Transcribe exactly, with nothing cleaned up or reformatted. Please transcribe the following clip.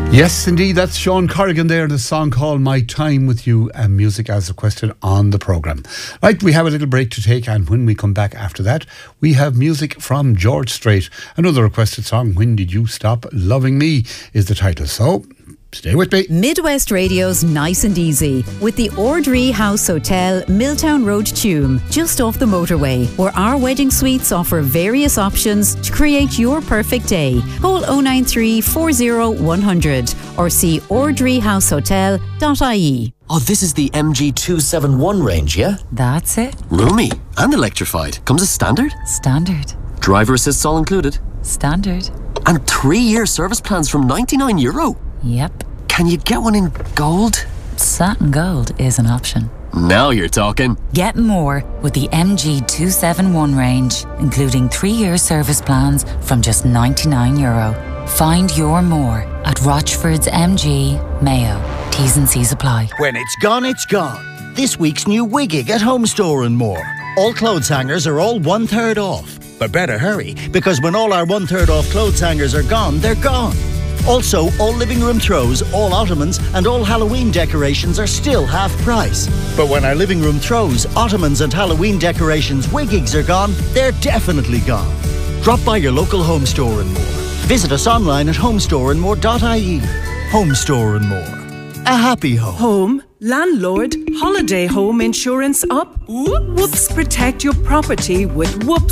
Yes, indeed, that's Sean Corrigan there, the song called My Time With You, and music as requested on the programme. Right, we have a little break to take, and when we come back after that, we have music from George Strait. Another requested song, When Did You Stop Loving Me, is the title. So, stay with me. Midwest Radio's Nice and Easy with the Ordree House Hotel, Milltown Road, Tuam, just off the motorway, where our wedding suites offer various options to create your perfect day. Call oh nine three, four oh, one hundred or see ordree house hotel dot I E. Oh, this is the M G two seventy-one range, yeah? That's it. Roomy and electrified. Comes as standard? Standard. Driver assists all included? Standard. And three-year service plans from ninety-nine euro? Yep. Can you get one in gold? Satin gold is an option. Now you're talking. Get more with the M G two seventy-one range, including three-year service plans from just ninety-nine euro. Find your more at Rochford's M G, Mayo. T's and C's apply. When it's gone, it's gone. This week's new Wiggig at Home Store and More. All clothes hangers are all one-third off. But better hurry, because when all our one-third off clothes hangers are gone, they're gone. Also, all living room throws, all ottomans and all Halloween decorations are still half price. But when our living room throws, ottomans and Halloween decorations Wiggigs are gone, they're definitely gone. Drop by your local Home Store and More. Visit us online at home store and more dot I E. Home Store and More. A happy home. Home, landlord, holiday home insurance up. Whoops. Protect your property with Whoops.